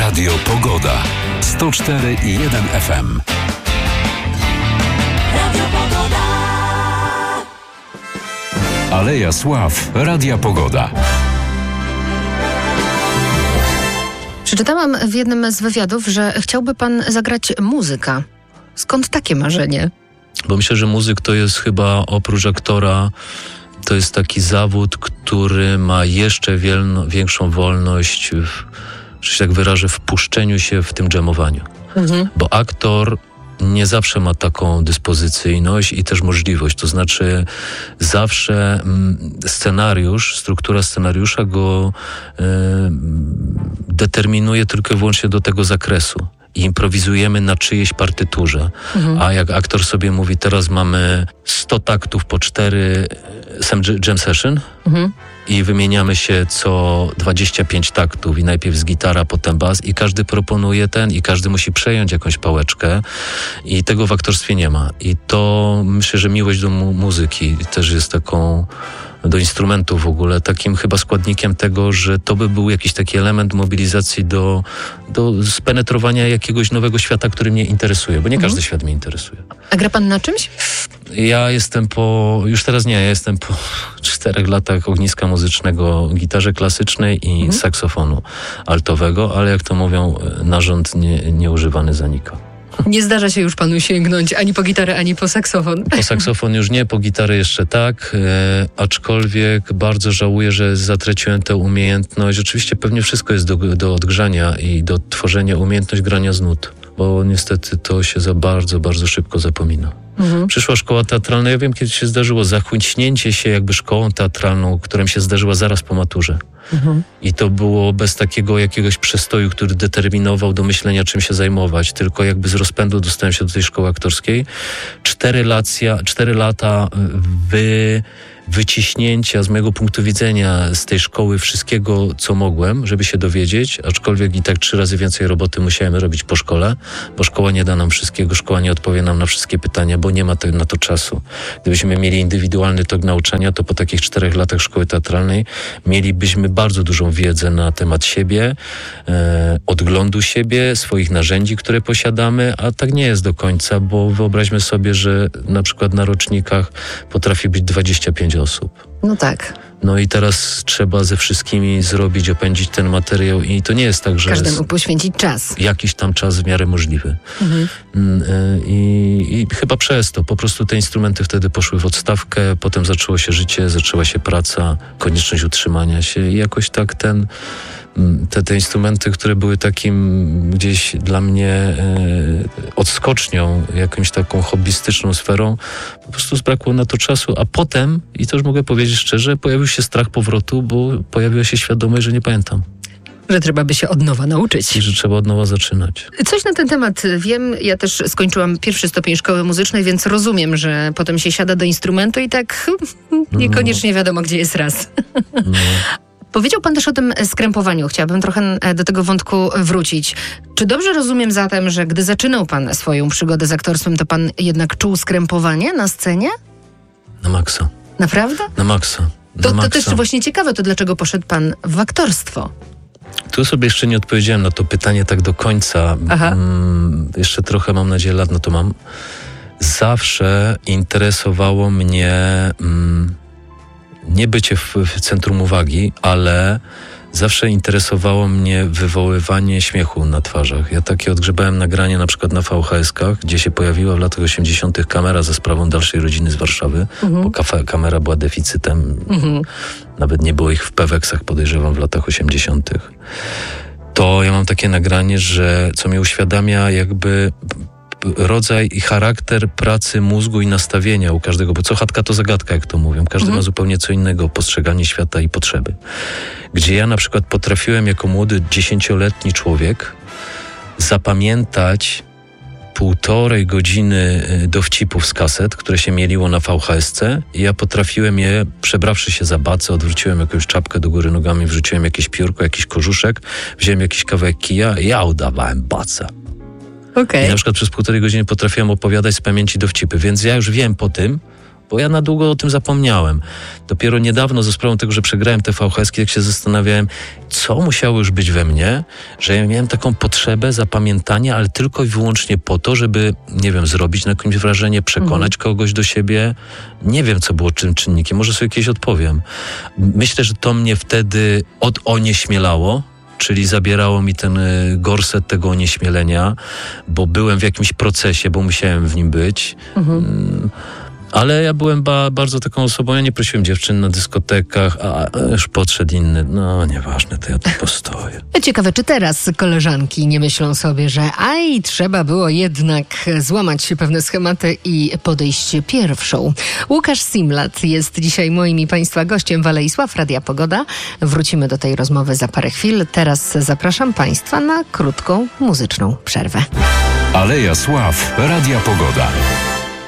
Radio Pogoda. 104,1 FM. Radio Pogoda. Aleja Sław. Radia Pogoda. Przeczytałam w jednym z wywiadów, że chciałby pan zagrać muzyka. Skąd takie marzenie? Bo myślę, że muzyk to jest chyba oprócz aktora, to jest taki zawód, który ma jeszcze większą wolność, że się tak wyrażę, w puszczeniu się w tym dżemowaniu. Bo aktor nie zawsze ma taką dyspozycyjność i też możliwość. To znaczy zawsze scenariusz, struktura scenariusza go determinuje tylko i wyłącznie do tego zakresu. I improwizujemy na czyjejś partyturze. A jak aktor sobie mówi, teraz mamy 100 taktów po 4 jam session i wymieniamy się co 25 taktów i najpierw z gitara, potem bas i każdy proponuje i każdy musi przejąć jakąś pałeczkę i tego w aktorstwie nie ma. I to myślę, że miłość do muzyki też jest taką, do instrumentu w ogóle, takim chyba składnikiem tego, że to by był jakiś taki element mobilizacji do spenetrowania jakiegoś nowego świata, który mnie interesuje, bo nie każdy świat mnie interesuje. A gra pan na czymś? Ja jestem już teraz nie, ja jestem po 4 latach ogniska muzycznego, gitarze klasycznej i saksofonu altowego, ale jak to mówią, narząd nieużywany zanika. Nie zdarza się już panu sięgnąć ani po gitarę, ani po saksofon. Po saksofon już nie, po gitarę jeszcze tak, aczkolwiek bardzo żałuję, że zatraciłem tę umiejętność. Oczywiście pewnie wszystko jest do odgrzania i do tworzenia, umiejętność grania z nut, bo niestety to się za bardzo, bardzo szybko zapomina. Przyszła szkoła teatralna, ja wiem, kiedy się zdarzyło zachłyśnięcie się jakby szkołą teatralną, która mi się zdarzyła zaraz po maturze. I to było bez takiego jakiegoś przestoju, który determinował do myślenia, czym się zajmować, tylko jakby z rozpędu dostałem się do tej szkoły aktorskiej. 4 lata wyciśnięcia z mojego punktu widzenia z tej szkoły wszystkiego, co mogłem, żeby się dowiedzieć, aczkolwiek i tak 3 razy więcej roboty musiałem robić po szkole, bo szkoła nie da nam wszystkiego, szkoła nie odpowie nam na wszystkie pytania, bo nie ma na to czasu. Gdybyśmy mieli indywidualny tok nauczania, to po takich 4 latach szkoły teatralnej mielibyśmy bardzo dużą wiedzę na temat siebie, odglądu siebie, swoich narzędzi, które posiadamy, a tak nie jest do końca, bo wyobraźmy sobie, że na przykład na rocznikach potrafi być 25 osób. No tak. No i teraz trzeba ze wszystkimi opędzić ten materiał i to nie jest tak, że... Każdemu poświęcić czas. Jakiś tam czas w miarę możliwy. I chyba przez to po prostu te instrumenty wtedy poszły w odstawkę, potem zaczęło się życie, zaczęła się praca, konieczność utrzymania się i jakoś tak te instrumenty, które były takim gdzieś dla mnie odskocznią, jakąś taką hobbystyczną sferą, po prostu zbrakło na to czasu, a potem, i to już mogę powiedzieć szczerze, pojawił się strach powrotu, bo pojawiła się świadomość, że nie pamiętam. Że trzeba by się od nowa nauczyć. I że trzeba od nowa zaczynać. Coś na ten temat wiem. Ja też skończyłam 1. stopień szkoły muzycznej, więc rozumiem, że potem się siada do instrumentu i tak niekoniecznie wiadomo, gdzie jest raz. Powiedział pan też o tym skrępowaniu. Chciałabym trochę do tego wątku wrócić. Czy dobrze rozumiem zatem, że gdy zaczynał pan swoją przygodę z aktorstwem, to pan jednak czuł skrępowanie na scenie? Na maksa. Naprawdę? Na maksa. To też właśnie ciekawe, to dlaczego poszedł pan w aktorstwo? Tu sobie jeszcze nie odpowiedziałem na to pytanie tak do końca. Jeszcze trochę, mam nadzieję, lat na to mam. Zawsze interesowało mnie nie bycie w centrum uwagi, ale zawsze interesowało mnie wywoływanie śmiechu na twarzach. Ja takie odgrzebałem nagranie na przykład na VHS-kach, gdzie się pojawiła w latach 80. kamera za sprawą Dalszej Rodziny z Warszawy, bo kamera była deficytem. Nawet nie było ich w Peweksach, podejrzewam, w latach 80. To ja mam takie nagranie, co mi uświadamia jakby rodzaj i charakter pracy mózgu i nastawienia u każdego, bo co chatka to zagadka, jak to mówią. Każdy ma zupełnie co innego, postrzeganie świata i potrzeby. Gdzie ja na przykład potrafiłem jako młody 10-letni człowiek zapamiętać 1,5 godziny dowcipów z kaset, które się mieliło na VHS-ce i ja potrafiłem je, przebrawszy się za bacę, odwróciłem jakąś czapkę do góry nogami, wrzuciłem jakieś piórko, jakiś kożuszek, wziąłem jakiś kawałek kija i ja udawałem bacę. Okay. I na przykład przez 1,5 godziny potrafiłem opowiadać z pamięci dowcipy, więc ja już wiem po tym, bo ja na długo o tym zapomniałem. Dopiero niedawno, ze sprawą tego, że przegrałem te VHS-ki, jak się zastanawiałem, co musiało już być we mnie, że ja miałem taką potrzebę zapamiętania, ale tylko i wyłącznie po to, żeby, nie wiem, zrobić na jakimś wrażenie, przekonać kogoś do siebie. Nie wiem, co było czym czynnikiem. Może sobie kiedyś odpowiem. Myślę, że to mnie wtedy onieśmielało, czyli zabierało mi ten gorset tego onieśmielenia, bo byłem w jakimś procesie, bo musiałem w nim być. Ale ja byłem bardzo taką osobą, ja nie prosiłem dziewczyn na dyskotekach, a już podszedł inny, no nieważne, to ja tu postoję. Ciekawe, czy teraz koleżanki nie myślą sobie, że trzeba było jednak złamać pewne schematy i podejść pierwszą. Łukasz Simlat jest dzisiaj moim i Państwa gościem w Alei Sław, Radia Pogoda. Wrócimy do tej rozmowy za parę chwil. Teraz zapraszam Państwa na krótką muzyczną przerwę. Aleja Sław, Radia Pogoda.